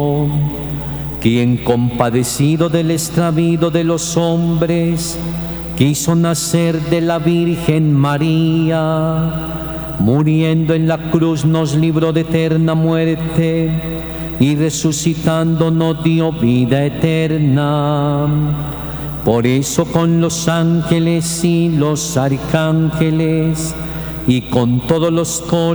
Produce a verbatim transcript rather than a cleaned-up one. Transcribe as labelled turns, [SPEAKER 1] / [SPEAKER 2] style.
[SPEAKER 1] quien compadecido del extravío de los hombres, quiso nacer de la Virgen María, muriendo en la cruz nos libró de eterna muerte, y resucitando nos dio vida eterna. Por eso con los ángeles y los arcángeles, y con todos los coros,